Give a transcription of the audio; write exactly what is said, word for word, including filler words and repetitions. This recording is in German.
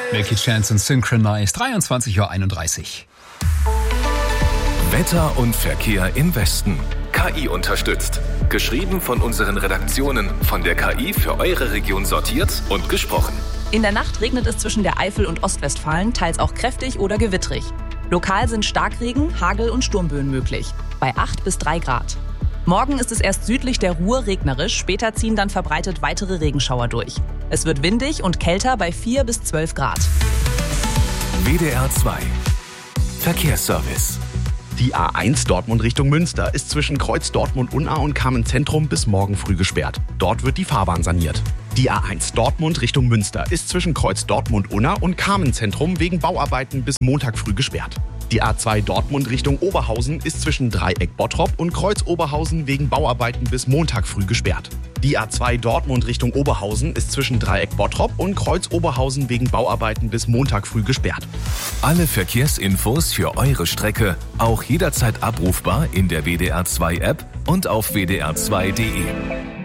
Milky Chance und Synchronize, dreiundzwanzig Uhr einunddreißig. Wetter und Verkehr im Westen. K I unterstützt. Geschrieben von unseren Redaktionen, von der K I für eure Region sortiert und gesprochen. In der Nacht regnet es zwischen der Eifel und Ostwestfalen, teils auch kräftig oder gewittrig. Lokal sind Starkregen, Hagel und Sturmböen möglich. Bei acht bis drei Grad. Morgen ist es erst südlich der Ruhr regnerisch, später ziehen dann verbreitet weitere Regenschauer durch. Es wird windig und kälter bei vier bis zwölf Grad. W D R zwei Verkehrsservice. Die A eins Dortmund Richtung Münster ist zwischen Kreuz Dortmund-Unna und Kamen-Zentrum bis morgen früh gesperrt. Dort wird die Fahrbahn saniert. Die A eins Dortmund Richtung Münster ist zwischen Kreuz Dortmund-Unna und Kamen-Zentrum wegen Bauarbeiten bis Montag früh gesperrt. Die A zwei Dortmund Richtung Oberhausen ist zwischen Dreieck Bottrop und Kreuz Oberhausen wegen Bauarbeiten bis Montag früh gesperrt. Die A zwei Dortmund Richtung Oberhausen ist zwischen Dreieck Bottrop und Kreuz Oberhausen wegen Bauarbeiten bis Montag früh gesperrt. Alle Verkehrsinfos für eure Strecke auch jederzeit abrufbar in der W D R zwei App und auf w d r zwei punkt d e.